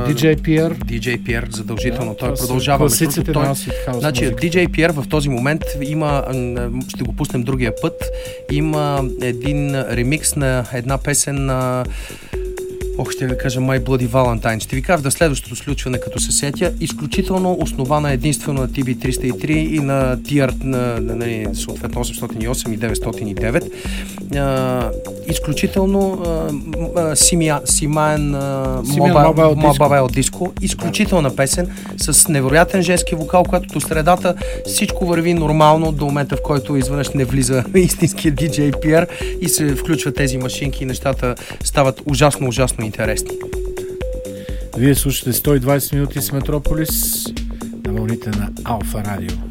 DJ Pierre. DJ Pierre, задължително. Той продължава. Класиците на Acid House. Значи, DJ Pierre в този момент има, ще го пуснем другия път, има един ремикс на една песен на ще ви кажа My Bloody Valentine. Ще ви кажа да следващото включване, като се сетя, изключително основана единствено на TB303 и на TR, на съответно 808 и 909. Изключително Симаен Mobile Disco. Изключителна песен с невероятен женски вокал, когато до средата всичко върви нормално до момента, в който изведнъж не влиза истинският DJ Pierre и се включват тези машинки и нещата стават ужасно интересни. Вие слушате 120 минути с Метрополис на вълните на Алфа Радио.